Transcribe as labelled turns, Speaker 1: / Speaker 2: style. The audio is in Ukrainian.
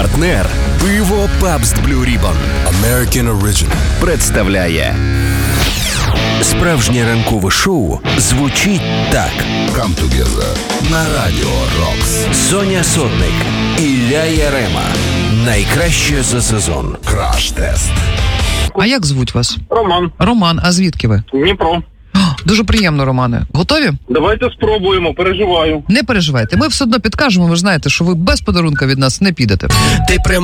Speaker 1: Партнер пиво Pabst Blue Ribbon
Speaker 2: American Original
Speaker 1: представляє справжнє ранкове шоу звучить так.
Speaker 2: Come Together на Радіо Рокс.
Speaker 1: Соня Сотник, Ілля Ярема. Найкраще за сезон.
Speaker 2: Краш-тест.
Speaker 3: А як звуть вас?
Speaker 4: Роман,
Speaker 3: Роман, а звідки ви?
Speaker 4: Дніпро.
Speaker 3: Дуже приємно, Романе. Готові?
Speaker 4: Давайте спробуємо, переживаю.
Speaker 3: Не переживайте, ми все одно підкажемо, ви ж знаєте, що ви без подарунка від нас не підете.
Speaker 1: Ти